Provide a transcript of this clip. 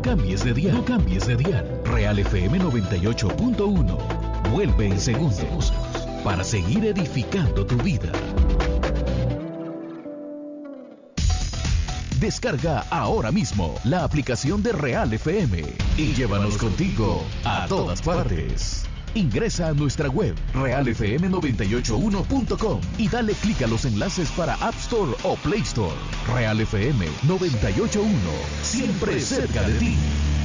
cambies de dial. No cambies de dial. Real FM 98.1. Vuelve en segundos para seguir edificando tu vida. Descarga ahora mismo la aplicación de Real FM y llévanos contigo a todas partes. Ingresa a nuestra web realfm981.com y dale clic a los enlaces para App Store o Play Store. Real FM 981, siempre cerca de ti.